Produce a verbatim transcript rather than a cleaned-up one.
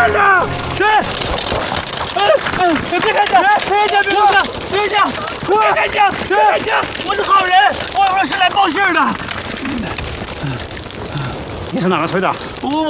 慢点！谁？哎哎，别开枪！别开枪！别开枪！别开枪！别开枪！别开枪！我是好人，我我是来报信的。 你是哪个村的？ 我。